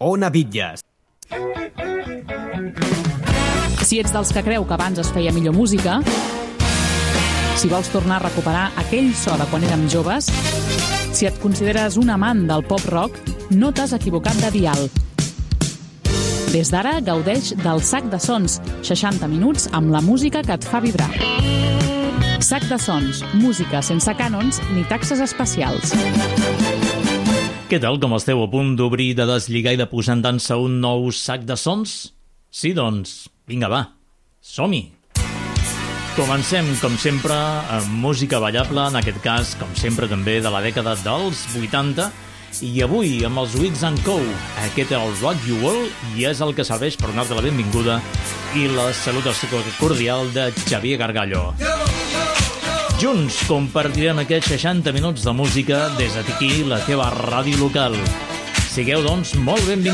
Ona Bitlles. Si ets dels que creu que abans es feia millor música, si vols tornar a recuperar aquell so de quan érem joves, si et consideres un amant del pop-rock, no t'has equivocat de dial. Des d'ara, gaudeix del Sac de Sons, 60 minuts amb la música que et fa vibrar. Sac de Sons, música sense cànons ni taxes especials. Què tal, com esteu a punt d'obrir, de deslligar i de posar en dansa un nou Sac de Sons? Sí, doncs, vinga, va, som-hi! Comencem, com sempre, amb música ballable, en aquest cas, com sempre, també de la dècada dels 80, i avui, amb els Weeks & Co. Aquest és el Rock You World i és el que serveix per donar-te la benvinguda i la salutació cordial de Xavier Gargallo. Junts compartirem aquests 60 minuts de música des d'aquí, la teva ràdio local. Sigueu, doncs, molt benvinguts.